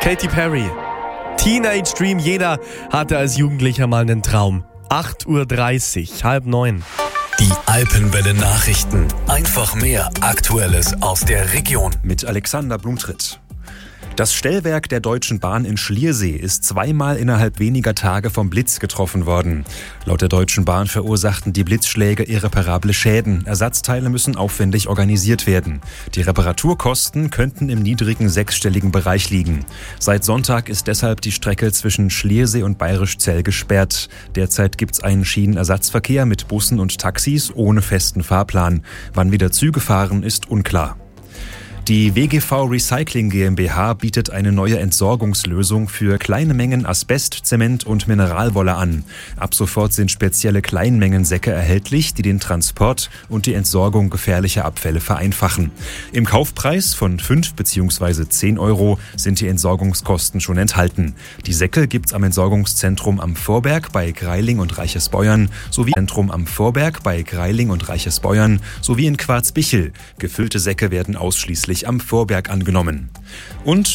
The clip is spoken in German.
Katy Perry. Teenage Dream, jeder hatte als Jugendlicher mal einen Traum. 8:30 Uhr, 8:30. Die Alpenwelle Nachrichten. Einfach mehr Aktuelles aus der Region. Mit Alexander Blumtritt. Das Stellwerk der Deutschen Bahn in Schliersee ist zweimal innerhalb weniger Tage vom Blitz getroffen worden. Laut der Deutschen Bahn verursachten die Blitzschläge irreparable Schäden. Ersatzteile müssen aufwendig organisiert werden. Die Reparaturkosten könnten im niedrigen sechsstelligen Bereich liegen. Seit Sonntag ist deshalb die Strecke zwischen Schliersee und Bayerischzell gesperrt. Derzeit gibt es einen Schienenersatzverkehr mit Bussen und Taxis ohne festen Fahrplan. Wann wieder Züge fahren, ist unklar. Die WGV Recycling GmbH bietet eine neue Entsorgungslösung für kleine Mengen Asbest, Zement und Mineralwolle an. Ab sofort sind spezielle Kleinmengensäcke erhältlich, die den Transport und die Entsorgung gefährlicher Abfälle vereinfachen. Im Kaufpreis von 5 bzw. 10 Euro sind die Entsorgungskosten schon enthalten. Die Säcke gibt's am Entsorgungszentrum am Vorberg bei Greiling und Reichesbeuern sowie in Quarzbichel. Gefüllte Säcke werden ausschließlich am Vorberg angenommen. Und